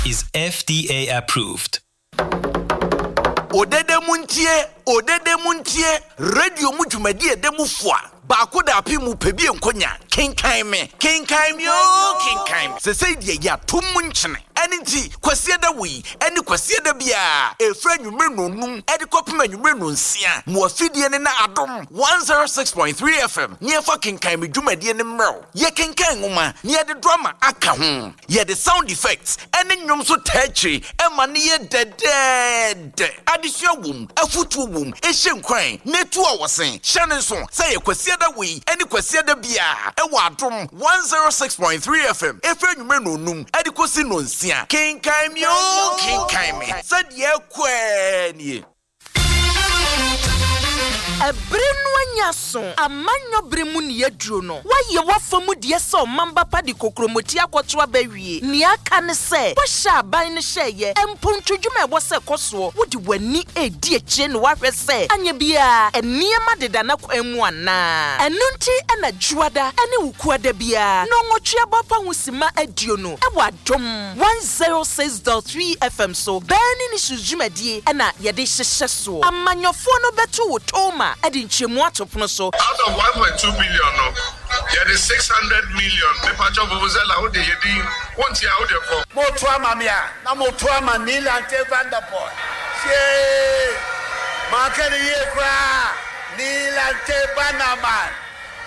is FDA approved. Odede muntie, radio mujumadi edemu fwa. Bako da api mu pebi enkonya. Kenkai me yo. Se say die ya tum munchene. Enti kwase da wi, eni kwase da bia. Efra nwumre nonum, edi kopema nwumre nonsia. Mo afidie ne na adom 106.3 FM. Nie fa kenkai me dwumadi ne mrew. Ye kenkai ngoma, nie de drama aka ho. Ye de sound effects, eni nwom so tachi, ema ne ye dead. Adisua wum, afutu wum, ehye nkwan, netu a wosen. Hyane so, say ye kwase da wi, eni kwase da bia. Ewa adom 106.3 FM. Efra nwumre nonum, edi kosi nonsia. Kenkai me. Said ye kweni. Ebrenwanya so amanyo bremu ne yaduro no waye wafamu de so mamba pa de kokromoti akwoto abawie ne aka ne se wo sha ban ne hyeye empontwudwuma ebo se koso wo de wani edi akire ne wahwe se anya bia eniema deda na kwanu ana enunti na juada ene wukuada bia no nwotwe bapa husima adio no ewa adom 106.3 FM so bani ni sujumadi na yede hyehye so amanyofo no beto wo toma edi nchemu atopono so out of 1.2 billion no there is 600 million me pacho vuvuzela ho de yedi wonti a ho de ko moto amamia na moto amanila ante Vanderpool she makani ye kwa nila ante Banaman